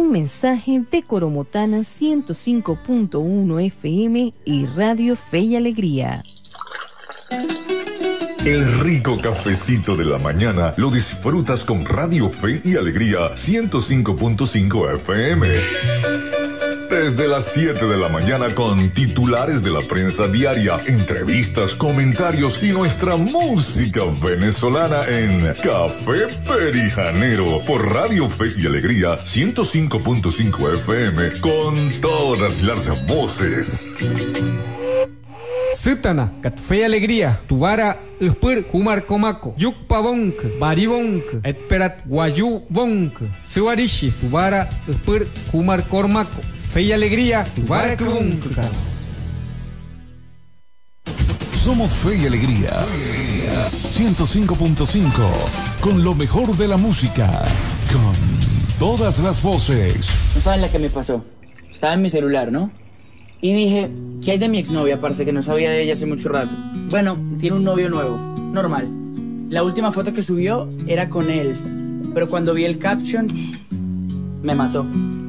Un mensaje de Coromotana 105.1 FM y Radio Fe y Alegría. El rico cafecito de la mañana lo disfrutas con Radio Fe y Alegría 105.5 FM. Desde las 7 de la mañana con titulares de la prensa diaria, entrevistas, comentarios y nuestra música venezolana en Café Perijanero por Radio Fe y Alegría 105.5 FM con todas las voces. Sutana, Café Alegría, Tuvara, Uspur, Kumar Komako, Yukpa Bonk, Bari Bonk, Etperat Guayu Bonk, Suarishi, Tuvara, Uspur, Kumar Kormako, Fe y Alegría, Tuvara Bonk. Somos Fe y Alegría, 105.5, con lo mejor de la música, con todas las voces. No saben la que me pasó. Estaba en mi celular, ¿no? Y dije, ¿qué hay de mi exnovia, parce? Que no sabía de ella hace mucho rato. Bueno, tiene un novio nuevo, normal. La última foto que subió era con él, pero cuando vi el caption, me mató.